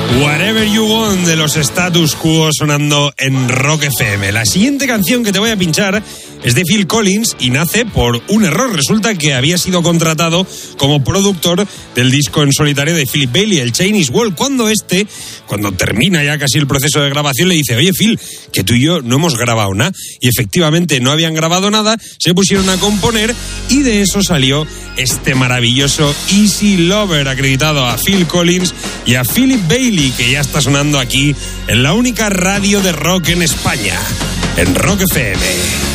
Whatever You Want de los Status Quo sonando en Rock FM. La siguiente canción que te voy a pinchar es de Phil Collins y nace por un error. Resulta que había sido contratado como productor del disco en solitario de Philip Bailey, el Chinese Wall, cuando termina ya casi el proceso de grabación, le dice: oye, Phil, que tú y yo no hemos grabado nada. Y efectivamente no habían grabado nada, se pusieron a componer y de eso salió este maravilloso Easy Lover, acreditado a Phil Collins y a Philip Bailey, que ya está sonando aquí en la única radio de rock en España, en Rock FM.